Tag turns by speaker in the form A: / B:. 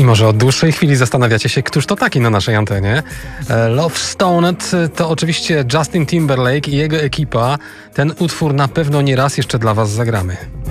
A: może od dłuższej chwili zastanawiacie się, któż to taki na naszej antenie. Love Stoned to oczywiście Justin Timberlake i jego ekipa. Ten utwór na pewno nie raz jeszcze dla was zagramy.